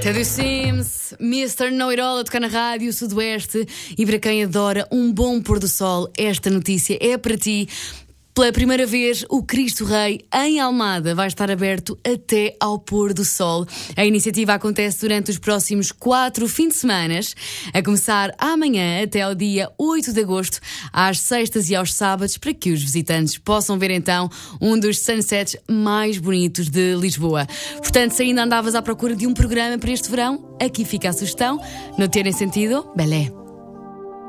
Teddy Sims, Mr. Know-It-All a tocar na Rádio Sudoeste. E para quem adora um bom pôr do sol, esta notícia é para ti. Pela primeira vez, o Cristo Rei em Almada vai estar aberto até ao pôr do sol. A iniciativa acontece durante os próximos 4 fins de semana, a começar amanhã até ao dia 8 de agosto, às sextas e aos sábados, para que os visitantes possam ver então um dos sunsets mais bonitos de Lisboa. Portanto, se ainda andavas à procura de um programa para este verão, aqui fica a sugestão. Não terem sentido? Belé.